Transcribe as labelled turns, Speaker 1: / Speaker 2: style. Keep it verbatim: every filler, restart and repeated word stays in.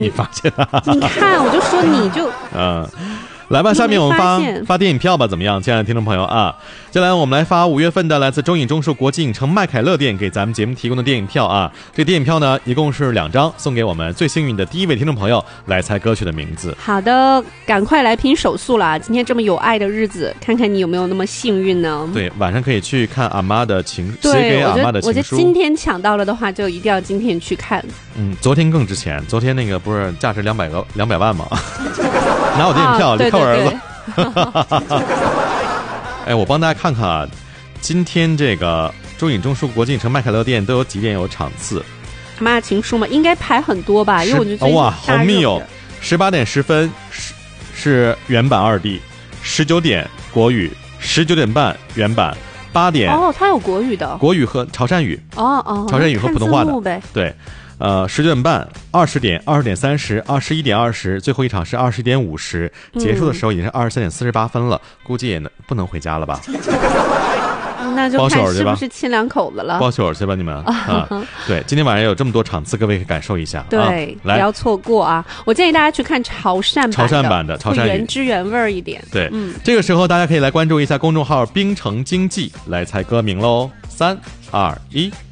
Speaker 1: 你发现了？
Speaker 2: 你看，我就说你就
Speaker 1: 嗯。来吧，下面我们发发电影票吧，怎么样，亲爱的听众朋友啊？接下来我们来发五月份的来自中影中数国际影城麦凯乐店给咱们节目提供的电影票啊。这电影票呢，一共是两张，送给我们最幸运的第一位听众朋友来猜歌曲的名字。
Speaker 2: 好的，赶快来拼手速啦！今天这么有爱的日子，看看你有没有那么幸运呢？
Speaker 1: 对，晚上可以去看阿妈的情，写给阿妈的情书。
Speaker 2: 我觉得今天抢到了的话，就一定要今天去看。
Speaker 1: 嗯，昨天更值钱，昨天那个不是价值两百个两百万吗？拿我电影票，离开我儿子。哎，我帮大家看看啊，今天这个中影中数国际影城麦凯乐店都有几点有场次？
Speaker 2: 阿妈的情书嘛，应该排很多吧？因为我觉得
Speaker 1: 哇，好密哦！十八点十分是是原版二 D， 十九点国语，十九点半原版，八点
Speaker 2: 哦，它有国语的，
Speaker 1: 国语和潮汕语
Speaker 2: 哦哦，
Speaker 1: 潮汕语和普通话的
Speaker 2: 呗，
Speaker 1: 对。呃，十九点半、二十点、二十点三十、二十一点二十，最后一场是二十点五十，结束的时候已经是二十三点四十八分了，嗯、估计也能不能回家了吧？
Speaker 2: 那就看是不是亲两口子了。
Speaker 1: 包宿去吧，你们啊！对，今天晚上有这么多场次，各位可以感受一下。
Speaker 2: 对，
Speaker 1: 啊、来
Speaker 2: 不要错过啊！我建议大家去看潮汕版的，
Speaker 1: 潮汕版的潮汕语，
Speaker 2: 原汁原味一点。
Speaker 1: 对，嗯，这个时候大家可以来关注一下公众号“冰城经济”，来猜歌名喽！三二一。